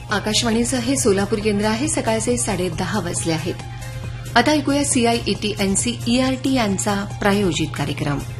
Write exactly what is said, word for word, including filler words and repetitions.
आकाशवाणीचं हे सोलापूर केंद्र आहे. सकाळचे साडे दहा वाजले आहेत. आता ऐकूया सीआयईटी एनसीईआरटी यांचा प्रायोजित कार्यक्रम.